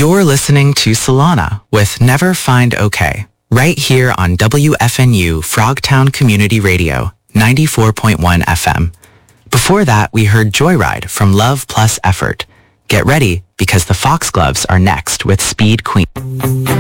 You're listening to Solana with Never Find OK, right here on WFNU Frogtown Community Radio, 94.1 FM. Before that, we heard Joyride from Love Plus Effort. Get ready, because the Foxgloves are next with Speed Queen.